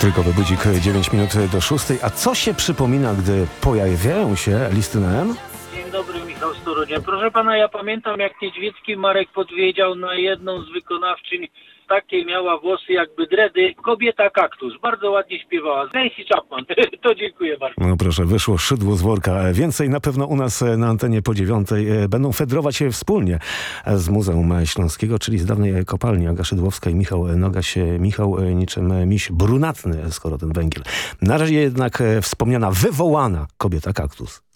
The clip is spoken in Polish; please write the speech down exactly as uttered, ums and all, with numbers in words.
Trójkowy budzik, dziewięć minut do szóstej. A co się przypomina, gdy pojawiają się listy na M? Dzień dobry, Michał Storunia. Proszę pana, ja pamiętam, jak Niedźwiecki Marek podwiedział na jedną z wykonawczyń, takie miała włosy jakby dredy, kobieta kaktus. Bardzo ładnie śpiewała. Nancy Chapman. To dziękuję bardzo. No proszę, wyszło szydło z worka. Więcej na pewno u nas na antenie po dziewiątej. Będą fedrować się wspólnie z Muzeum Śląskiego, czyli z dawnej kopalni Aga Szydłowska i Michał Nogaś. Michał niczym miś brunatny, skoro ten węgiel. Na razie jednak wspomniana, wywołana kobieta kaktus.